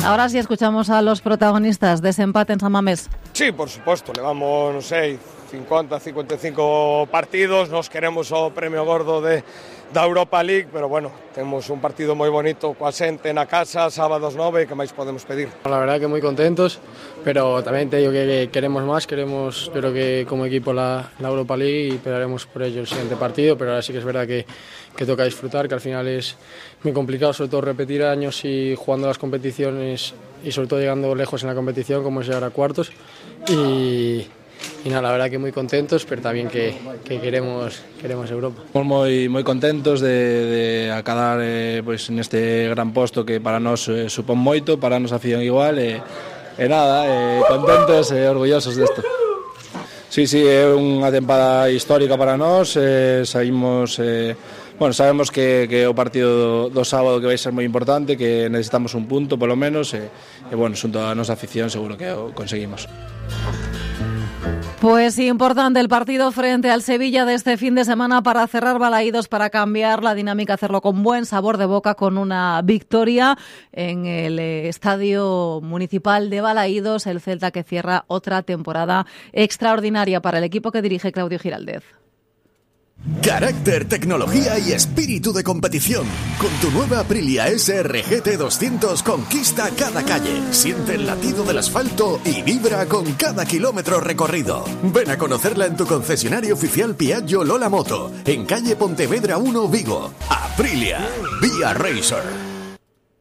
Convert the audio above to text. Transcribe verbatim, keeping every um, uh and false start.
Ahora sí escuchamos a los protagonistas de ese empate en San Mamés. Sí, por suposto, levamos, non sei, cincuenta, cincuenta y cinco partidos, nos queremos o premio gordo de, da Europa League, pero bueno, temos un partido moi bonito coa xente na casa, sábados nove, que máis podemos pedir? La verdad que muy contentos, pero también te digo que queremos más, queremos, yo creo que como equipo la, la Europa League y pelearemos por ello el siguiente partido, pero ahora sí que es verdad que, que toca disfrutar, que al final es muy complicado, sobre todo repetir años y jugando las competiciones y sobre todo llegando lejos en la competición, como es llegar a cuartos, y... Y nada, la verdad que muy contentos, pero también que, que queremos queremos Europa. Estamos moi moi contentos de, de acadar eh, pues, neste gran posto que para nós eh, supón moito, para a nosa afición igual, e, e nada, eh, contentos e orgullosos desto. Sí, sí, é unha tempada histórica para nós, eh, saímos... Eh, Bueno, sabemos que, que o partido do, do sábado que vai ser moi importante, que necesitamos un punto polo menos, e, e bueno, xunto a nosa afición seguro que o conseguimos. Pues importante el partido frente al Sevilla de este fin de semana para cerrar Balaídos, para cambiar la dinámica, hacerlo con buen sabor de boca, con una victoria en el Estadio Municipal de Balaídos, el Celta que cierra otra temporada extraordinaria para el equipo que dirige Claudio Giraldez. Carácter, tecnología y espíritu de competición. Con tu nueva Aprilia S R G T doscientos conquista cada calle. Siente el latido del asfalto y vibra con cada kilómetro recorrido. Ven a conocerla en tu concesionario oficial Piaggio Lola Moto, en calle Pontevedra uno, Vigo. Aprilia, Vía Racer.